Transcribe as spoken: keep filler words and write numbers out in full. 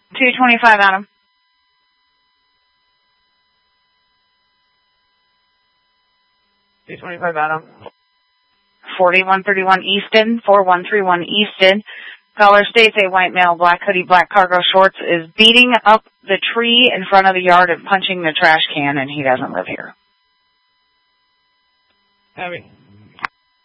two twenty-five, Adam. two twenty-five, Adam. forty-one thirty-one Easton, four one three one Easton. Caller states a white male, black hoodie, black cargo shorts is beating up the tree in front of the yard and punching the trash can, and he doesn't live here. Heavy.